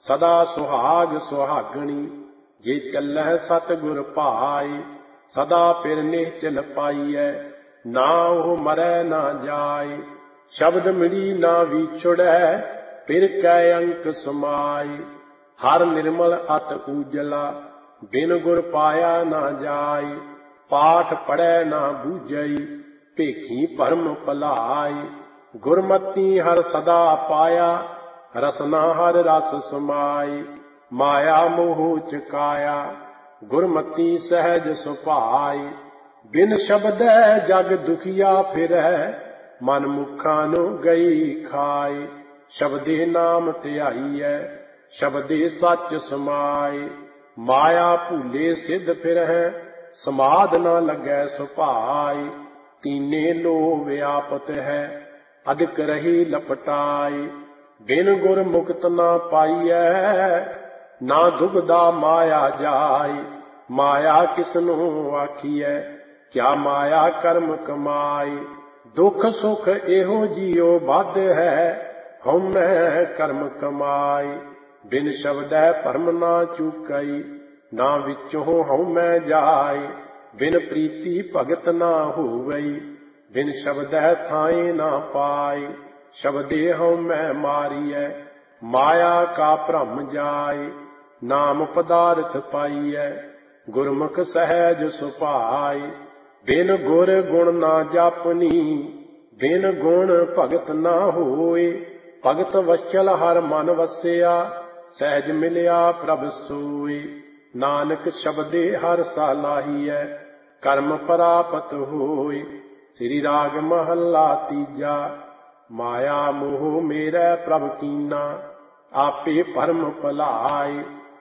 सदा सुहाग सुहागणी, जे चलह सतगुर भाई। सदा फिर निश्चल पाइय, ना ओह मरै ना जाय। शब्द मिली ना विछुड़ै, फिर कै अंक समाई। हर निर्मल अत उजला, बिन गुर पाया ना जाय। पाठ पढ़ै ना बूझई, भेखी भरम भलाई। गुरमति हर सदा पाया, रसना हर रस समाई। माया मोह चकाया, गुरमति सहज सुभाई। बिन शब्दै जग दुखिया फिरै, मन मुखा नु गई खाई। शब्दे नाम ध्याईयै, शब्दे सच समाई। माया भूले सिद्ध फिरहै, समाध न लगै सुभाई। तीने लो व्यापत है, अधिक रही लपटाई। बिन गुर मुक्त न पाइयै, ना दुबदा माया जाय। माया किसनु आखियै, क्या माया कर्म कमाई। दुख सुख एहो जियो बद है, हउमै कर्म कमाई। बिन शब्दै भरम ना चूकई, ना विचों हउमै जाय। बिन प्रीति भगत ना होवई, बिन शब्दै थाए ना पाई। शब्दे हउमै मारियै, माया का भ्रम जाय। नाम पदार्थ पाइयै, गुरमुख सहज सुभाई। बिन गुर गुण ना जापनी, बिन गुण भगत ना होए। भगत वत्सल हर मन वसिया, सहज मिलिया प्रभ सोए। नानक शब्दे हर सालाहीयै, कर्म परापत होए। श्री राग महला तीजा। माया मोह मेरै प्रभ कीना, आपे भरम भुलाए।